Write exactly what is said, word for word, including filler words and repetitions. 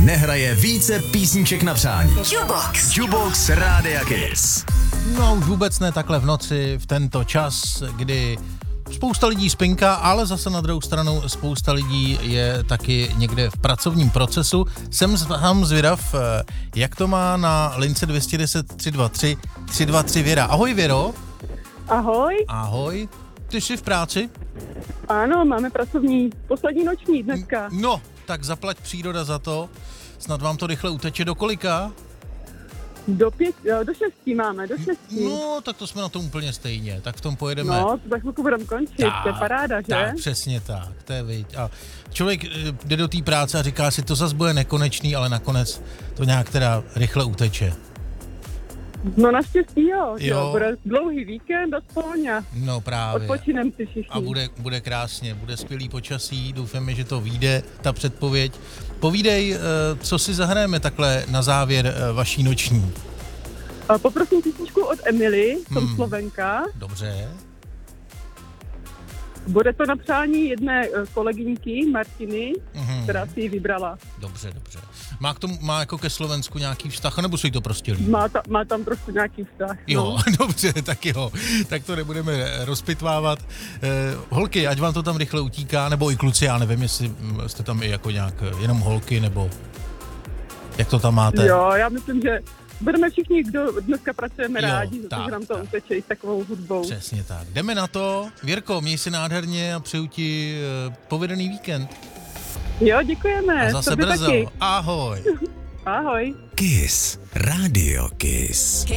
nehraje více písniček na přání. Jukebox. Jukebox Rádia Kiss. No už vůbec ne takhle v noci, v tento čas, kdy spousta lidí spinká, ale zase na druhou stranu spousta lidí je taky někde v pracovním procesu. Jsem sám zvědav, jak to má na lince dvě stě deset tři dva tři tři dva tři Věra. Ahoj Věro. Ahoj. Ahoj. Ty jsi v práci? Ano, máme pracovní poslední noční dneska. No, tak zaplať příroda za to. Snad vám to rychle uteče do kolika? Do pět, do šestí máme, do šestí. No, tak to jsme na tom úplně stejně. Tak v tom pojedeme. No, to za chvilku budeme končit, tak, to je paráda, že? Tak, přesně tak, to je viď. A člověk jde do té práce a říká si, to zas bude nekonečný, ale nakonec to nějak teda rychle uteče. No naštěstí jo, jo. jo. Bude dlouhý víkend aspoň a no, právě. odpočinem si všichni. A bude, bude krásně, bude skvělý počasí, doufáme, že to vyjde, ta předpověď. Povídej, co si zahrajeme takhle na závěr vaší noční. Poprosím písničku od Emily, jsem hmm. Slovenka. Dobře. Bude to na přání jedné kolegyňky, Martiny, mm-hmm. která si ji vybrala. Dobře, dobře. Má k tomu, má jako ke Slovensku nějaký vztah, nebo se jí to prostě líbí? Má, ta, má tam trošku nějaký vztah. Jo, no. Dobře, tak jo. Tak to nebudeme rozpitvávat. Eh, holky, ať vám to tam rychle utíká, nebo i kluci, já nevím, jestli jste tam i jako nějak jenom holky, nebo jak to tam máte? Jo, já myslím, že budeme všichni, kdo dneska pracujeme jo, rádi, tak, protože nám to tak. uteče i s takovou hudbou. Přesně tak. Jdeme na to. Věrko, měj si nádherně a přeju ti eh, povedený víkend. Jo, děkujeme. A zase Tobě brzo. Taky. Ahoj. Ahoj. Kiss. Radio Kiss.